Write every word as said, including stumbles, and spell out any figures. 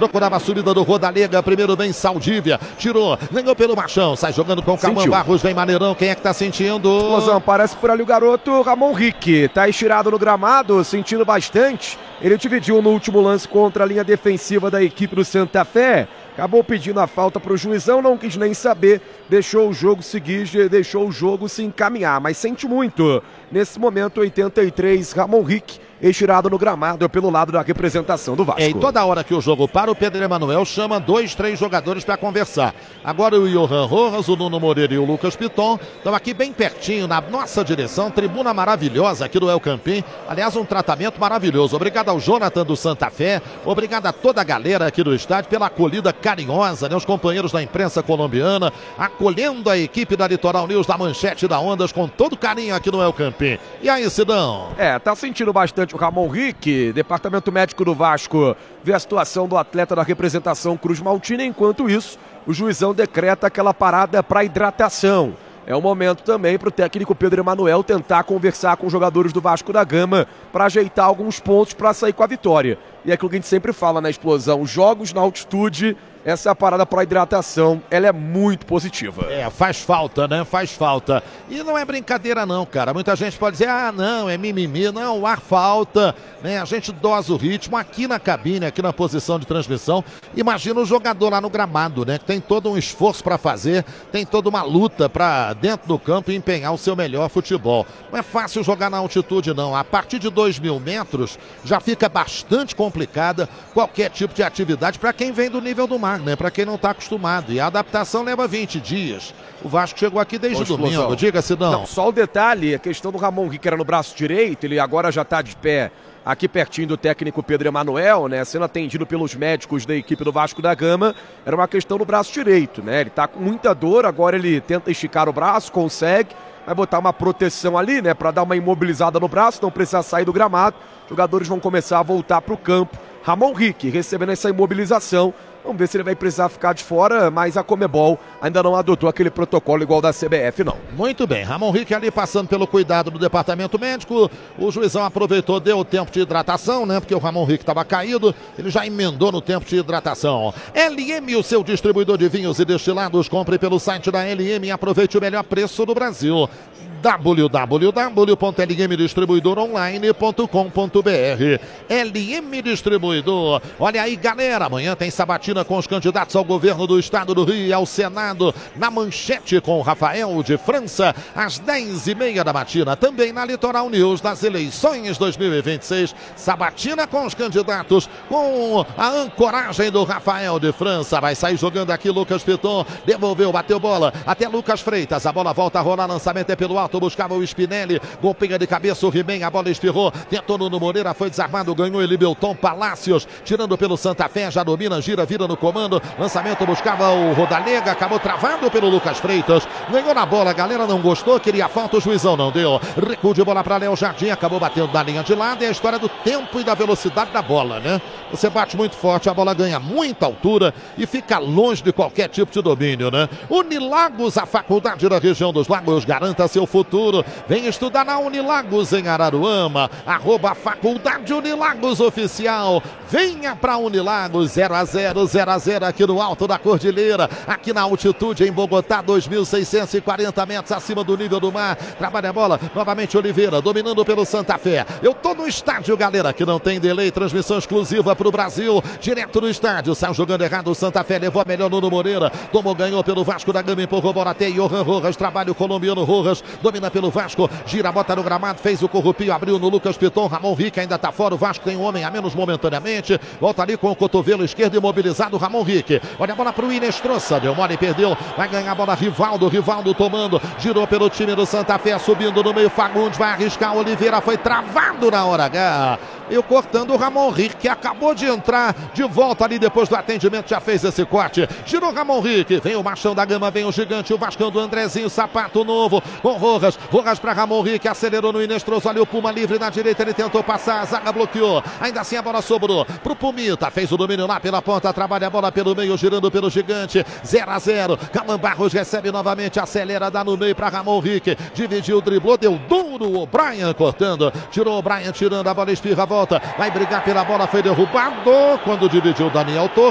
procurava a subida do Rodalega, primeiro vem Saldívia, tirou, ganhou pelo Machão, sai jogando com o Caman Barros, vem Maneirão, quem é que tá sentindo? Explosão, parece por ali o garoto Ramon Rick, tá estirado no gramado, sentindo bastante, ele dividiu no último lance contra a linha defensiva da equipe do Santa Fé, acabou pedindo a falta para o juizão, não quis nem saber, deixou o jogo seguir, deixou o jogo se encaminhar, mas sente muito. Nesse momento, oitenta e três, Ramon Rick, estirado no gramado pelo lado da representação do Vasco. É, e toda hora que o jogo para, o Pedro Emanuel chama dois, três jogadores para conversar. Agora o Johan Rojas, o Nuno Moreira e o Lucas Piton estão aqui bem pertinho, na nossa direção, tribuna maravilhosa aqui do El Campín. Aliás, um tratamento maravilhoso. Obrigado ao Jonathan do Santa Fé, obrigado a toda a galera aqui do estádio pela acolhida carinhosa, né? Os companheiros da imprensa colombiana, acolhendo a equipe da Litoral News, da Manchete da Ondas, com todo carinho aqui no El Campín. E aí, Sidão? É, tá sentindo bastante o Ramon Rick, departamento médico do Vasco, vê a situação do atleta da representação Cruz Maltina, enquanto isso, o juizão decreta aquela parada para hidratação. É o momento também para o técnico Pedro Emanuel tentar conversar com os jogadores do Vasco da Gama para ajeitar alguns pontos para sair com a vitória. E é aquilo que a gente sempre fala na Explosão, jogos na altitude, essa parada para hidratação, ela é muito positiva. É, faz falta, né? Faz falta. E não é brincadeira não, cara. Muita gente pode dizer, ah, não, é mimimi. Não, o ar falta, né? A gente dosa o ritmo aqui na cabine, aqui na posição de transmissão. Imagina o jogador lá no gramado, né? Que tem todo um esforço para fazer, tem toda uma luta para dentro do campo empenhar o seu melhor futebol. Não é fácil jogar na altitude, não. A partir de dois mil metros já fica bastante complicada qualquer tipo de atividade para quem vem do nível do mar. Né, para quem não está acostumado, e a adaptação leva vinte dias. O Vasco chegou aqui desde domingo, diga Sidão. Não, só o detalhe, a questão do Ramon Rick era no braço direito, ele agora já está de pé aqui pertinho do técnico Pedro Emanuel, né, sendo atendido pelos médicos da equipe do Vasco da Gama, era uma questão do braço direito, né, ele está com muita dor, agora ele tenta esticar o braço, consegue, vai botar uma proteção ali, né, para dar uma imobilizada no braço, não precisar sair do gramado, os jogadores vão começar a voltar para o campo. Ramon Rick recebendo essa imobilização, vamos ver se ele vai precisar ficar de fora, mas a Conmebol ainda não adotou aquele protocolo igual da C B F, não. Muito bem, Ramon Rick ali passando pelo cuidado do departamento médico, o juizão aproveitou, deu o tempo de hidratação, né, porque o Ramon Rick estava caído, ele já emendou no tempo de hidratação. L M, o seu distribuidor de vinhos e destilados, compre pelo site da L M e aproveite o melhor preço do Brasil. w w w ponto l m distribuidor online ponto com ponto b r. L M Distribuidor. Olha aí, galera, amanhã tem sabatina com os candidatos ao governo do estado do Rio e ao Senado, na Manchete com Rafael de França, às dez e meia da matina. Também na Litoral News, nas eleições dois mil e vinte e seis. Sabatina com os candidatos, com a ancoragem do Rafael de França. Vai sair jogando aqui Lucas Piton, devolveu, bateu bola, até Lucas Freitas. A bola volta a rolar, lançamento é pelo alto. Buscava o Spinelli, golpinha de cabeça, o Ribem, a bola espirrou, tentou no Moreira, foi desarmado, ganhou ele, Belton Palácios, tirando pelo Santa Fé, já domina, gira, vira no comando, lançamento buscava o Rodalega, acabou travado pelo Lucas Freitas, ganhou na bola, a galera não gostou, queria falta, o juizão não deu, recuo de bola para Léo Jardim, acabou batendo na linha de lado, é a história do tempo e da velocidade da bola, né? Você bate muito forte, a bola ganha muita altura e fica longe de qualquer tipo de domínio, né? Unilagos, a faculdade da região dos lagos, garanta seu futuro. Vem estudar na Unilagos em Araruama, arroba Faculdade Unilagos Oficial. Venha para Unilagos, zero a zero, zero a zero aqui no alto da Cordilheira, aqui na altitude em Bogotá, dois mil seiscentos e quarenta metros acima do nível do mar. Trabalha a bola, novamente Oliveira, dominando pelo Santa Fé. Eu tô no estádio, galera, que não tem delay, transmissão exclusiva para o Brasil, direto do estádio. Saiu jogando errado o Santa Fé, levou a melhor Nuno Moreira, tomou, ganhou pelo Vasco da Gama, empurrou bola até Johan Rojas, trabalho colombiano Rojas, domina pelo Vasco, gira, bota no gramado, fez o corrupio, abriu no Lucas Piton, Ramon Rick ainda tá fora, o Vasco tem um homem a menos momentaneamente, volta ali com o cotovelo esquerdo imobilizado, Ramon Rick, olha a bola pro Inestrosa, deu mole e perdeu, vai ganhar a bola Rivaldo, Rivaldo tomando, girou pelo time do Santa Fé, subindo no meio, Fagundes vai arriscar, Oliveira foi travado na hora H, e o cortando o Ramon Rick, que acabou de entrar de volta ali depois do atendimento, já fez esse corte, girou Ramon Rick, vem o Machão da Gama, vem o gigante, o Vascão do Andrezinho, sapato novo, com Rojas, Rojas para Ramon Rick, acelerou no Inestroso, ali o Puma livre na direita, ele tentou passar, a zaga bloqueou, ainda assim a bola sobrou pro Pumita, fez o domínio lá pela ponta, trabalha a bola pelo meio, girando pelo gigante, zero a zero, Caman Barros recebe novamente, acelera, dá no meio para Ramon Rick, dividiu, driblou, deu duro, o Brian cortando, tirou o Brian, tirando, a bola espirra, volta, vai brigar pela bola, foi derrubado, quando dividiu Daniel Torres.